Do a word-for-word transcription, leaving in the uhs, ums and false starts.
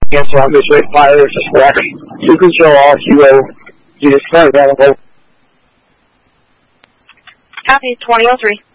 Answer on this rate fire is correct. You can show all Kilo units currently available. Copy, twenty oh three.